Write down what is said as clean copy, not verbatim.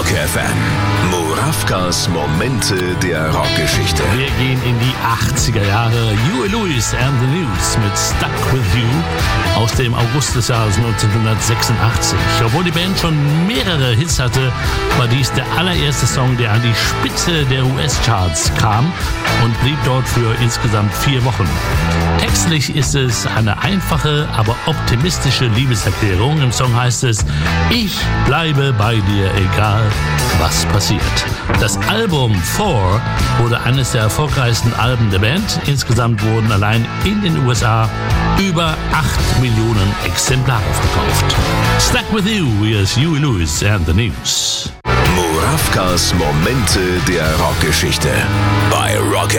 Rock FM. Murawkas Momente der Rockgeschichte. Wir gehen in die 80er Jahre. Huey Lewis and the News mit Stuck With You aus dem August des Jahres 1986. Obwohl die Band schon mehrere Hits hatte, war dies der allererste Song, der an die Spitze der US-Charts kam und blieb dort für insgesamt 4 Wochen. Textlich ist es eine einfache, aber optimistische Liebeserklärung. Im Song heißt es: Ich bleibe bei dir, egal was passiert. Das Album 4 wurde eines der erfolgreichsten Alben der Band. Insgesamt wurden allein in den USA über 8 Millionen Exemplare verkauft. Stuck With You, hier ist Huey Lewis and the News. Murawkas Momente der Rockgeschichte bei Rock